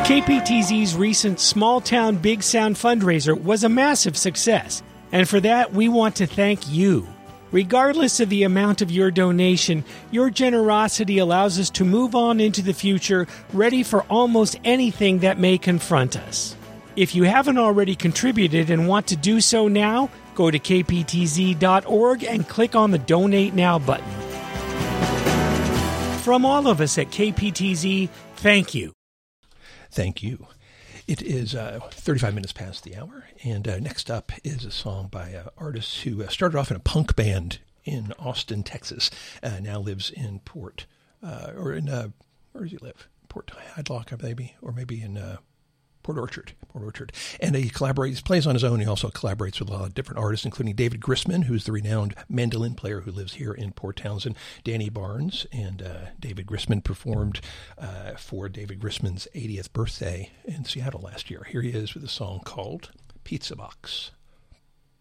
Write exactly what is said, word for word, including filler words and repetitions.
K P T Z's recent Small Town Big Sound fundraiser was a massive success, and for that we want to thank you. Regardless of the amount of your donation, your generosity allows us to move on into the future ready for almost anything that may confront us. If you haven't already contributed and want to do so now, go to k p t z dot org and click on the Donate Now button. From all of us at K P T Z, thank you. Thank you. It is uh, thirty-five minutes past the hour, and uh, next up is a song by an artist who uh, started off in a punk band in Austin, Texas, uh, now lives in Port, uh, or in, uh, where does he live? Port Hadlock, maybe, or maybe in uh, Port Orchard, Port Orchard. And he collaborates, he plays on his own. He also collaborates with a lot of different artists, including David Grissman, who's the renowned mandolin player who lives here in Port Townsend, Danny Barnes, and uh, David Grissman performed uh, for David Grissman's eightieth birthday in Seattle last year. Here he is with a song called Pizza Box.